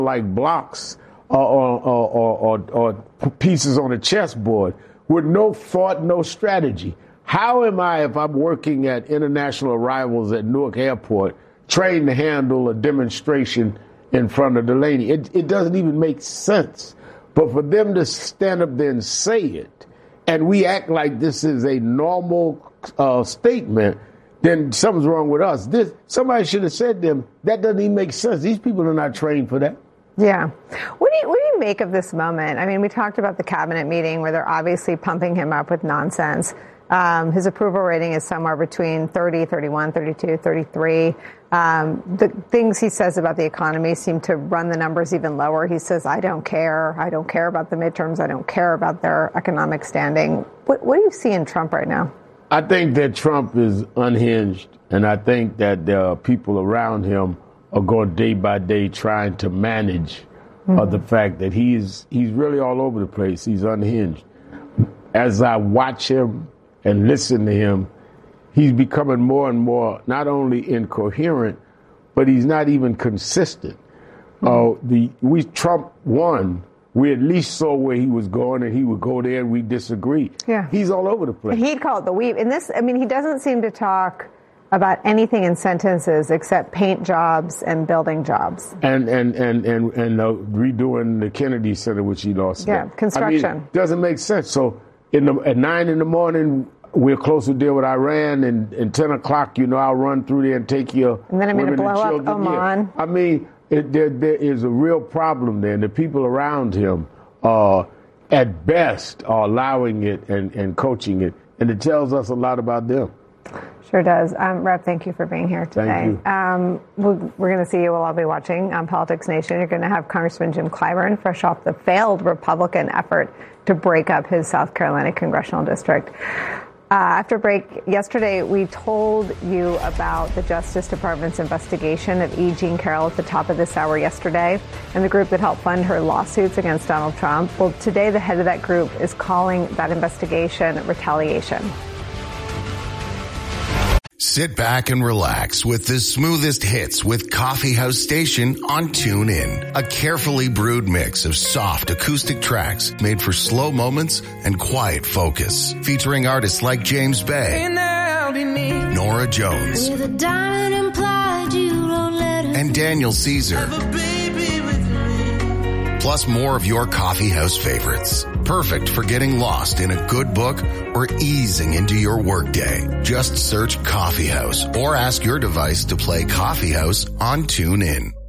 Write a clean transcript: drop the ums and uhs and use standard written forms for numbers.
like blocks or pieces on a chessboard with no thought, no strategy. How am I, if I'm working at international arrivals at Newark Airport, trained to handle a demonstration in front of Delaney? It doesn't even make sense. But for them to stand up there and say it, and we act like this is a normal statement, then something's wrong with us. Somebody should have said to them, that doesn't even make sense. These people are not trained for that. Yeah. What do you make of this moment? I mean, we talked about the cabinet meeting where they're obviously pumping him up with nonsense. His approval rating is somewhere between 30, 31, 32, 33. The things he says about the economy seem to run the numbers even lower. He says, I don't care. I don't care about the midterms. I don't care about their economic standing. What do you see in Trump right now? I think that Trump is unhinged, and I think that there are people around him are going day by day trying to manage the fact that he's really all over the place. He's unhinged. As I watch him and listen to him, he's becoming more and more not only incoherent, but he's not even consistent. Trump won. We at least saw where he was going, and he would go there, and we disagree. Yeah, he's all over the place. He'd call it the weave. In this, I mean, he doesn't seem to talk about anything in sentences except paint jobs and building jobs. And redoing the Kennedy Center, which he lost. Yeah, construction. I mean, it doesn't make sense. So at 9 in the morning, we're close to deal with Iran, and 10 o'clock, I'll run through there and take your and then I'm going to blow up Oman. Yeah. I mean, there is a real problem there, and the people around him, at best, are allowing it and coaching it, and it tells us a lot about them. Sure does. Rev, thank you for being here today. Thank you. We're going to see you. We'll all be watching on Politics Nation. You're going to have Congressman Jim Clyburn, fresh off the failed Republican effort to break up his South Carolina congressional district. After break, yesterday we told you about the Justice Department's investigation of E. Jean Carroll at the top of this hour yesterday, and the group that helped fund her lawsuits against Donald Trump. Well, today the head of that group is calling that investigation retaliation. Sit back and relax with the smoothest hits with Coffee House Station on TuneIn. A carefully brewed mix of soft acoustic tracks made for slow moments and quiet focus. Featuring artists like James Bay, Nora Jones, and Daniel Caesar. Plus more of your coffee house favorites. Perfect for getting lost in a good book or easing into your workday. Just search Coffee House or ask your device to play Coffee House on TuneIn.